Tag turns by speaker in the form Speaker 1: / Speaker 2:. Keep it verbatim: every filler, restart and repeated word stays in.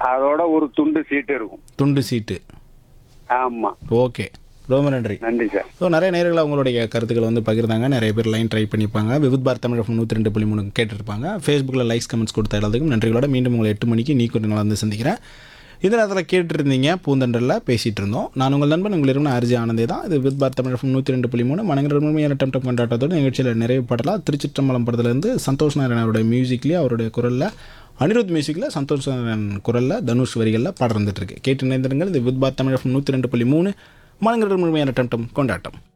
Speaker 1: அதோட ஒரு துண்டு சீட்டு இருக்கும்.
Speaker 2: துண்டு சீட்டு.
Speaker 1: ஆமா.
Speaker 2: ஓகே, ரொம்ப நன்றி.
Speaker 1: நன்றி சார்.
Speaker 2: ஸோ நிறைய நேயர்கள் அவங்களுடைய கருத்துக்களை வந்து பகிர்ந்தாங்க. நிறைய பேர் லைன் ட்ரை பண்ணிப்பாங்க. விவித் பாரத் தமிழ் எஃப்எம் நூற்றி ரெண்டு புள்ளி மூணு கேட்டுருப்பாங்க. ஃபேஸ்புக்கில் லைக்ஸ் கமெண்ட்ஸ் கொடுத்த எல்லாத்துக்கும் நன்றிகளோட மீண்டும் உங்களை எட்டு மணிக்கு நீ கொஞ்சம் நாள் வந்து சந்திக்கிறேன். இந்த நேரத்தில் கேட்டுருந்தீங்க பூந்தண்டரில் பேசிகிட்டு இருந்தோம். நான் உங்கள் நண்பன் உங்கள் இருவரும் அரிஜி ஆனந்தே தான். இது வித் பாரத் தமிழ் எஃப்எம் நூற்றி ரெண்டு புள்ளி மூணு மனங்கள் உண்மையான டம் டம் கொண்டாட்டத்தோடு நிகழ்ச்சியில் நிறைவு படலாம். திருச்சிற்றம்பலம் படத்துலேருந்து சந்தோஷ் நாராயண் அவருடைய மியூசிக்லேயே அவருடைய குரலில், அனிருத் மியூசிக்கில் சந்தோஷ் நாராயண் குரலில், தனுஷ் வரிகளில் பாடம் இருந்துகிட்ருக்கு. கேட்டு இணைந்திருங்கள். இது வித் பாரத் தமிழ் எஃப்எம் நூற்றி ரெண்டு புள்ளி மூணு மனங்கள் முழுமையான டம் டம் கொண்டாட்டம்.